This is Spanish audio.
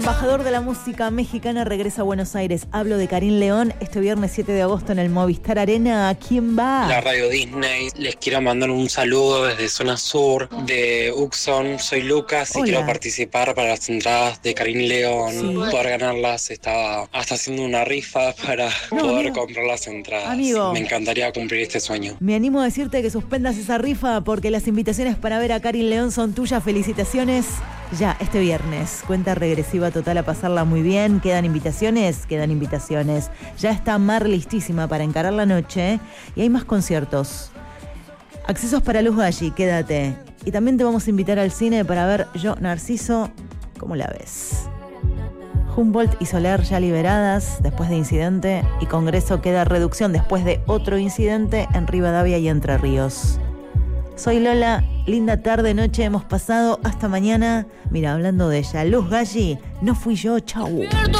embajador de la música mexicana regresa a Buenos Aires. Hablo de Karim León este viernes 7 de agosto en el Movistar Arena. ¿A quién va? La Radio Disney. Les quiero mandar un saludo desde Zona Sur de Uxon. Soy Lucas y quiero participar para las entradas de Karim León. Sí. Poder ganarlas. Estaba hasta haciendo una rifa para poder comprar las entradas. Amigo, me encantaría cumplir este sueño. Me animo a decirte que suspendas esa rifa porque las invitaciones para ver a Karim León son tuyas. Felicitaciones. Ya, este viernes, cuenta regresiva total a pasarla muy bien. ¿Quedan invitaciones? Quedan invitaciones. Ya está Mar listísima para encarar la noche y hay más conciertos. Accesos para Luz Galli, quédate. Y también te vamos a invitar al cine para ver Yo, Narciso, ¿cómo la ves? Humboldt y Soler ya liberadas después de incidente y Congreso queda reducción después de otro incidente en Rivadavia y Entre Ríos. Soy Lola, linda tarde, noche hemos pasado, hasta mañana. Mira, hablando de ella, Luz Galli, no fui yo, chau.